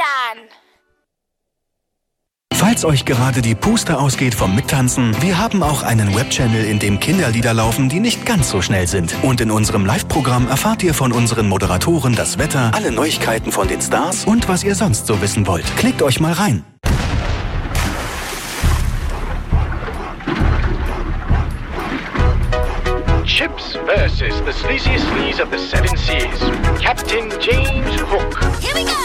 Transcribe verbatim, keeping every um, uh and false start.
Plan. Falls euch gerade die Puste ausgeht vom Mittanzen, wir haben auch einen Webchannel, in dem Kinderlieder laufen, die nicht ganz so schnell sind. Und in unserem Live-Programm erfahrt ihr von unseren Moderatoren das Wetter, alle Neuigkeiten von den Stars und was ihr sonst so wissen wollt. Klickt euch mal rein. Ships versus the sleaziest sleaze of the seven seas, Captain James Hook. Here we go!